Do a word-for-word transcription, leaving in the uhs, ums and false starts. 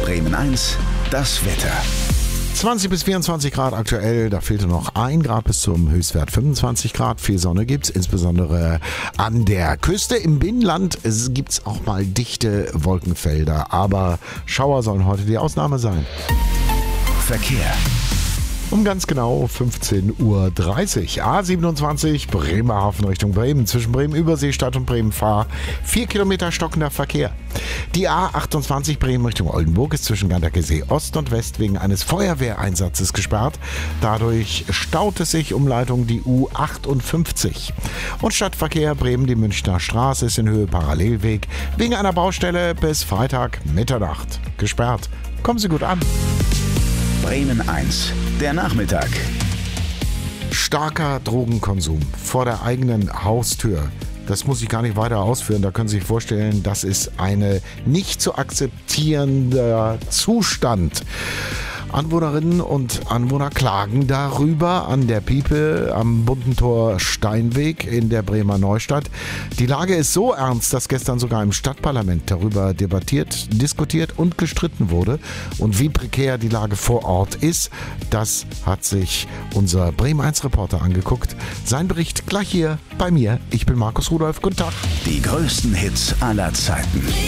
Bremen eins, das Wetter. zwanzig bis vierundzwanzig Grad aktuell, da fehlte noch ein Grad bis zum Höchstwert fünfundzwanzig Grad. Viel Sonne gibt's, insbesondere an der Küste. Im Binnenland gibt's auch mal dichte Wolkenfelder, aber Schauer sollen heute die Ausnahme sein. Verkehr. Um ganz genau fünfzehn Uhr dreißig. A siebenundzwanzig Bremerhaven Richtung Bremen. Zwischen Bremen-Überseestadt und Bremen-Fahr. Vier Kilometer stockender Verkehr. Die A achtundzwanzig Bremen Richtung Oldenburg ist zwischen Gardakesee Ost und West wegen eines Feuerwehreinsatzes gesperrt. Dadurch staut es sich Umleitung die U achtundfünfzig. Und Stadtverkehr Bremen, die Münchner Straße ist in Höhe Parallelweg wegen einer Baustelle bis Freitag Mitternacht gesperrt. Kommen Sie gut an. Bremen eins, der Nachmittag. Starker Drogenkonsum vor der eigenen Haustür. Das muss ich gar nicht weiter ausführen. Da können Sie sich vorstellen, das ist ein nicht zu akzeptierender Zustand. Anwohnerinnen und Anwohner klagen darüber an der Piepe am Bunten Tor Steinweg in der Bremer Neustadt. Die Lage ist so ernst, dass gestern sogar im Stadtparlament darüber debattiert, diskutiert und gestritten wurde. Und wie prekär die Lage vor Ort ist, das hat sich unser Bremen eins Reporter angeguckt. Sein Bericht gleich hier bei mir. Ich bin Markus Rudolph. Guten Tag. Die größten Hits aller Zeiten.